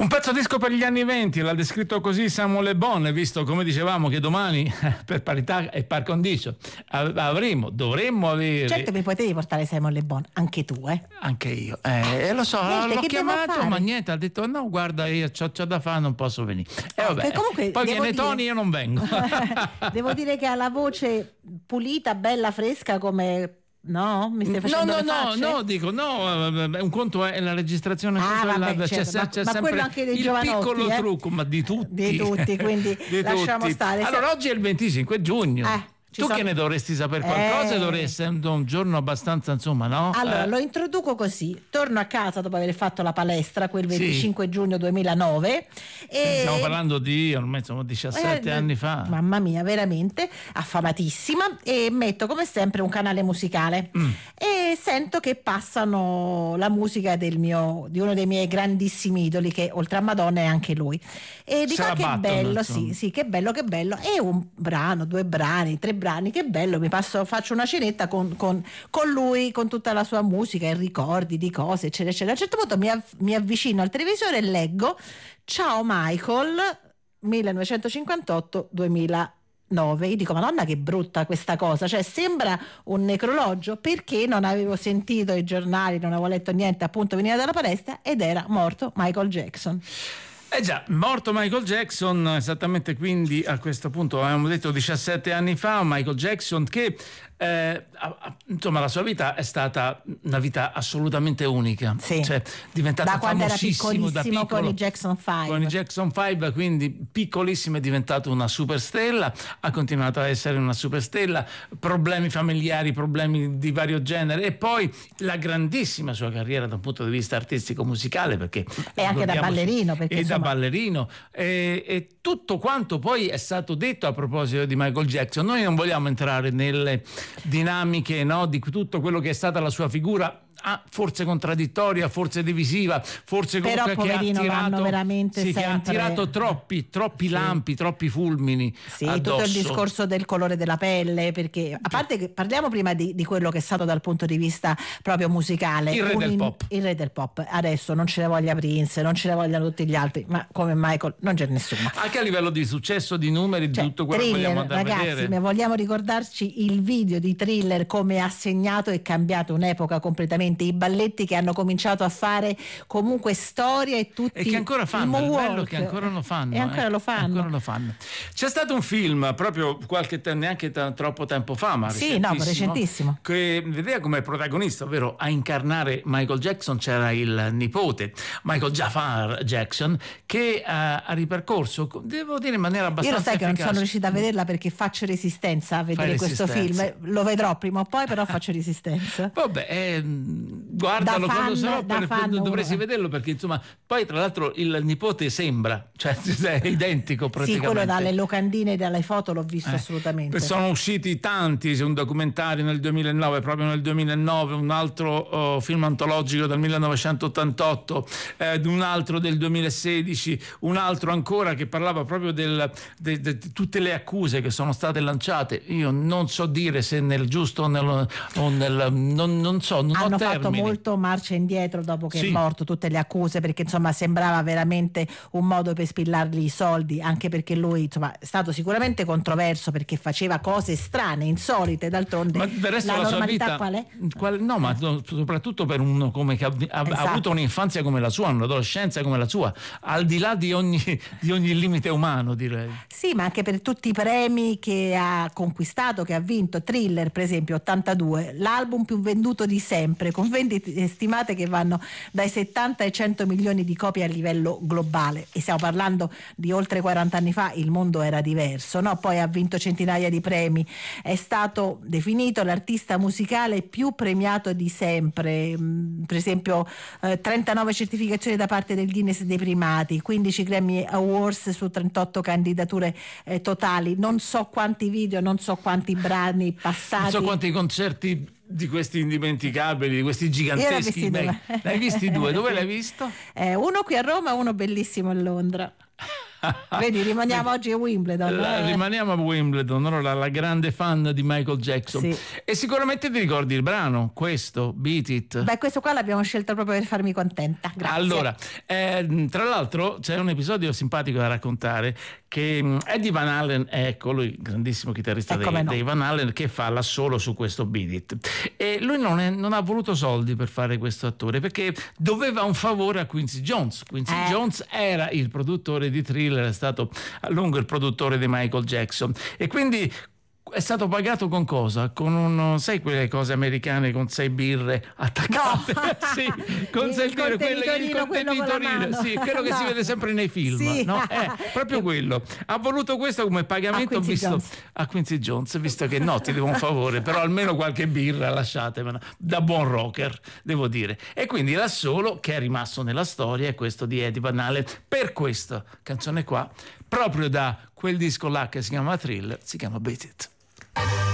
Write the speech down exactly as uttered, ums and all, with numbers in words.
Un pezzo disco per gli anni venti, l'ha descritto così Samuel Le Bon, visto come dicevamo che domani per parità e par condicio avremo, dovremmo avere. Certo mi potevi portare Samuel Le Bon, anche tu, eh? Anche io, eh, lo so, Niente, l'ho che chiamato, ma niente, ha detto no, guarda, io c'ho, c'ho da fare, non posso venire. E eh, vabbè, comunque, poi viene dire... Tony, io non vengo. Devo dire che ha la voce pulita, bella, fresca come... No, mi stai facendo no, le no, facce? no, no, dico no, un conto è la registrazione, ah, vabbè, la, certo, c'è, ma, c'è ma sempre quello anche dei il giovanotti, piccolo eh? trucco, ma di tutti, di tutti, quindi di lasciamo tutti. stare. Allora oggi è il venticinque giugno. Eh. Tu sono... che ne dovresti sapere qualcosa, eh... dovresti essendo un giorno abbastanza, insomma, no? Allora, eh. lo introduco così. Torno a casa dopo aver fatto la palestra quel venticinque sì. giugno duemilanove e... Stiamo parlando di ormai sono diciassette eh, anni fa. Mamma mia, veramente affamatissima, e metto come sempre un canale musicale mm. e sento che passano la musica del mio di uno dei miei grandissimi idoli, che oltre a Madonna è anche lui. E dico ah, che battono, bello, insomma. sì, sì, che bello, che bello. E un brano, due brani, tre brani, che bello, mi passo, faccio una cenetta con, con, con lui, con tutta la sua musica e ricordi di cose, eccetera, eccetera. A un certo punto mi, av- mi avvicino al televisore e leggo Ciao Michael millenovecentocinquantotto duemilanove. Io dico, Madonna che brutta questa cosa, cioè sembra un necrologio, perché non avevo sentito i giornali, non avevo letto niente, appunto veniva dalla palestra ed era morto Michael Jackson. Eh già, morto Michael Jackson, esattamente, quindi a questo punto avevamo detto diciassette anni fa, Michael Jackson che eh, insomma la sua vita è stata una vita assolutamente unica, sì. Cioè diventato da quando era famosissimo da piccolo con i Jackson Five, con i Jackson Five, quindi piccolissimo è diventato una superstella, ha continuato a essere una superstella, problemi familiari, problemi di vario genere, e poi la grandissima sua carriera da un punto di vista artistico musicale, perché e anche da ballerino, perché e insomma... da ballerino e, e tutto quanto poi è stato detto a proposito di Michael Jackson. Noi non vogliamo entrare nelle dinamiche, no, di tutto quello che è stata la sua figura, ah, forse contraddittoria, forse divisiva, forse però che poverino ha tirato, vanno veramente sì, sempre... che ha tirato troppi troppi sì. lampi, troppi fulmini, sì, addosso. Tutto il discorso del colore della pelle, perché a parte che parliamo prima di, di quello che è stato dal punto di vista proprio musicale, il re un, del pop il re del pop, adesso non ce ne voglia Prince, non ce ne vogliano tutti gli altri, ma come Michael non c'è nessuno, anche a livello di successo, di numeri, cioè, di tutto quello Thriller, che vogliamo andare ragazzi, a vedere. Ma vogliamo ricordarci il video di Thriller, come ha segnato e cambiato un'epoca completamente, i balletti che hanno cominciato a fare comunque storia, e tutti e che ancora fanno, è bello che ancora lo fanno, e ancora, eh, lo fanno. ancora lo fanno. C'è stato un film proprio qualche tempo, neanche t- troppo tempo fa, ma sì, no, recentissimo, che vedeva come protagonista, ovvero a incarnare Michael Jackson, c'era il nipote Michael Jafar Jackson, che ha, ha ripercorso, devo dire in maniera abbastanza io lo sai efficace. che non sono riuscita a vederla perché faccio resistenza a vedere questo film, lo vedrò prima o poi, però faccio resistenza. Vabbè, eh, guardalo da quando fan, sarò, da per, fan dovresti uno. vederlo, perché insomma poi tra l'altro il nipote sembra, cioè è identico praticamente. Sì, quello dalle locandine e dalle foto l'ho visto eh, assolutamente. Sono usciti tanti, un documentario nel duemilanove, proprio nel duemilanove, un altro oh, film antologico del millenovecentottantotto, eh, un altro del duemilasedici, un altro ancora che parlava proprio del, de, de, de tutte le accuse che sono state lanciate. Io non so dire se nel giusto o nel, o nel non, non so, non hanno ho fatto termini. molto marcia indietro dopo che sì. è morto, tutte le accuse, perché insomma sembrava veramente un modo per spillargli i soldi, anche perché lui insomma è stato sicuramente controverso perché faceva cose strane, insolite, d'altronde ma del resto la la normalità sua vita, qual è? Qual, no, ma soprattutto per uno come che ha, ha, esatto. ha avuto un'infanzia come la sua, un'adolescenza come la sua, al di là di ogni, di ogni limite umano, direi. Sì, ma anche per tutti i premi che ha conquistato, che ha vinto. Thriller per esempio ottantadue, l'album più venduto di sempre, con vendite stimate che vanno dai settanta ai cento milioni di copie a livello globale, e stiamo parlando di oltre quaranta anni fa, il mondo era diverso, no? Poi ha vinto centinaia di premi, è stato definito l'artista musicale più premiato di sempre, per esempio eh, trentanove certificazioni da parte del Guinness dei primati, quindici Grammy Awards su trentotto candidature eh, totali, non so quanti video, non so quanti brani passati, non so quanti concerti di questi indimenticabili, di questi giganteschi. L'hai visti due? Dove l'hai visto? Eh, uno qui a Roma e uno bellissimo a Londra. Vedi, rimaniamo oggi a Wimbledon. Eh. Rimaniamo a Wimbledon, allora, la grande fan di Michael Jackson. Sì. E sicuramente ti ricordi il brano, questo, Beat It. Beh, questo qua l'abbiamo scelto proprio per farmi contenta. Grazie. Allora, eh, tra l'altro c'è un episodio simpatico da raccontare, che um, Eddie Van Halen è colui, grandissimo chitarrista dei, no. dei Van Halen, che fa l'assolo su questo Beat It. E lui non, è, non ha voluto soldi per fare questo attore, perché doveva un favore a Quincy Jones. Quincy eh. Jones era il produttore di Thriller, è stato a lungo il produttore di Michael Jackson, e quindi è stato pagato con cosa? Con un, sai quelle cose americane con sei birre attaccate? No. Sì, con il sei birre, quello, il contenitore, sì, quello che no. si vede sempre nei film, sì. no? Eh, proprio quello. Ha voluto questo come pagamento a visto Jones. a Quincy Jones, visto che no, ti devo un favore, però almeno qualche birra lasciatemela, da buon rocker, devo dire. E quindi l'assolo che è rimasto nella storia è questo di Eddie Van Halen, per questa canzone qua, proprio da quel disco là che si chiama Thriller, si chiama Beat It.